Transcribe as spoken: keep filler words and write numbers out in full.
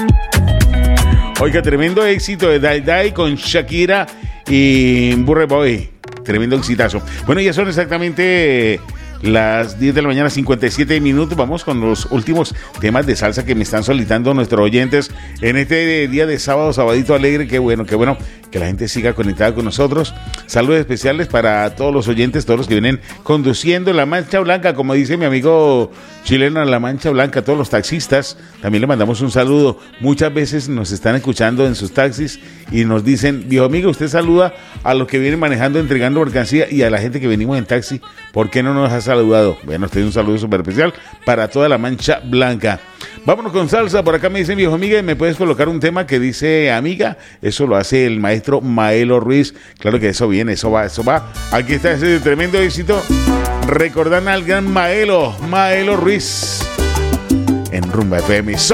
Oiga, tremendo éxito de Dai Dai con Shakira y Burre Boy. Tremendo exitazo. Bueno, ya son exactamente las diez de la mañana, cincuenta y siete minutos. Vamos con los últimos temas de salsa que me están solicitando nuestros oyentes en este día de sábado, sabadito alegre. Qué bueno, qué bueno que la gente siga conectada con nosotros. Saludos especiales para todos los oyentes, todos los que vienen conduciendo La Mancha Blanca, como dice mi amigo chileno, La Mancha Blanca, todos los taxistas. También le mandamos un saludo. Muchas veces nos están escuchando en sus taxis y nos dicen: viejo amigo, usted saluda a los que vienen manejando, entregando mercancía, y a la gente que venimos en taxi, ¿por qué no nos ha saludado? Bueno, usted un saludo súper especial para toda La Mancha Blanca. Vámonos con salsa. Por acá me dicen: viejo amiga, ¿me puedes colocar un tema que dice amiga? Eso lo hace el maestro Maelo Ruiz. Claro que eso viene, eso va, eso va. Aquí está ese tremendo éxito. Recordando al gran Maelo, Maelo Ruiz en Rumba F M.